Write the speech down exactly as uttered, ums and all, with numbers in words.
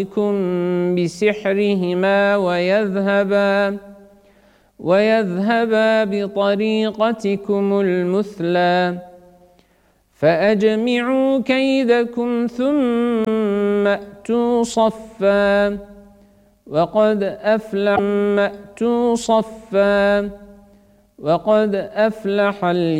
بسحرهما ويذهبا ويذهبا بطريقتكم المثلى فأجمعوا كيدكم ثم أتوا صفا وقد أفلح أتوا صفا وقد أفلح